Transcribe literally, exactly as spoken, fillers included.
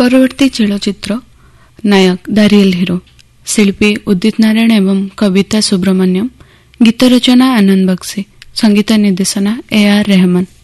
ପରବର୍ତ୍ତୀ ଚଳଚ୍ଚିତ୍ର ନାୟକ ଦ real hero. ଶିଳ୍ପୀ ଉଦିତ ନାରାୟଣ ଏବଂ କବିତା ସୁବ୍ରମଣ୍ୟମ। ଗୀତ ରଚନା ଆନନ୍ଦ ବକ୍ସି। ସଙ୍ଗୀତ ନିର୍ଦ୍ଦେଶନା ଏ ଆର୍ ରେହମାନ।